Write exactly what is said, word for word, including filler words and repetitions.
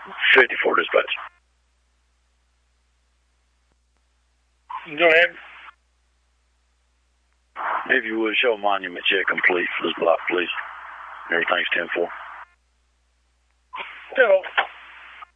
fifty-four dispatch. Go ahead. If you would, show monument check complete for this block, please. Everything's ten four. ten four.